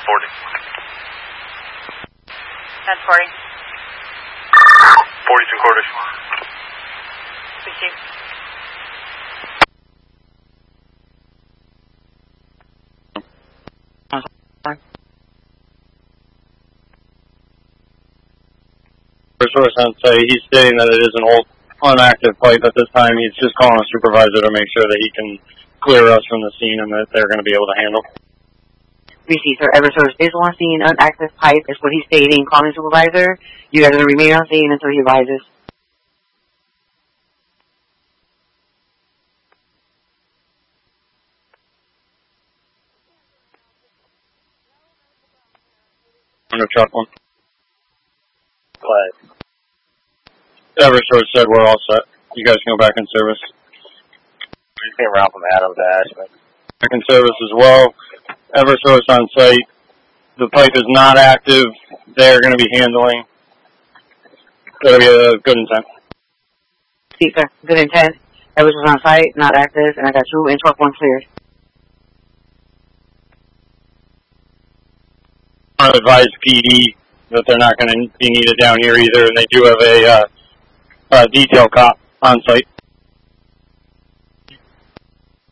40. 1040. 42 quarters. Receive. Source on site, he's stating that it is an old, unactive pipe at this time. He's just calling a supervisor to make sure that he can clear us from the scene and that they're going to be able to handle. Receive, sir. Eversource is on scene. Unactive pipe is what he's stating. Calling supervisor. You guys are going to remain on scene until he rises. Under truck one. Go ahead. Eversource said we're all set. You guys can go back in service. We just came around from Adams to Ashman. Back in service as well. Eversource on site. The pipe is not active. They're going to be handling. That'll be a good intent. See, sir. Good intent. Eversource on site, not active, and I got 2 and truck 1 cleared. I advise PD that they're not going to be needed down here either, and they do have a detail cop on site.